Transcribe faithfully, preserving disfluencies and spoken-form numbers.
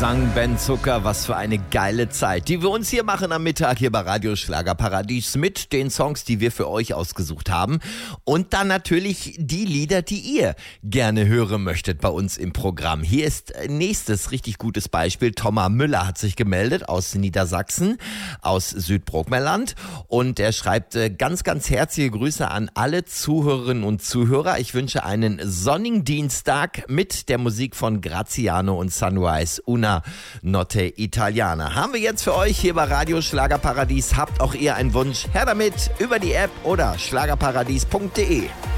sang Ben Zucker, was für eine geile Zeit, die wir uns hier machen am Mittag hier bei Radio Schlagerparadies mit den Songs, die wir für euch ausgesucht haben und dann natürlich die Lieder, die ihr gerne hören möchtet bei uns im Programm. Hier ist nächstes richtig gutes Beispiel. Thomas Müller hat sich gemeldet aus Niedersachsen, aus Südbrockmerland und er schreibt äh, ganz, ganz herzliche Grüße an alle Zuhörerinnen und Zuhörer. Ich wünsche einen sonnigen Dienstag mit der Musik von Graziano und Sunrise, Una Notte Italiana. Haben wir jetzt für euch hier bei Radio Schlagerparadies. Habt auch ihr einen Wunsch? Her damit über die App oder schlagerparadies punkt de.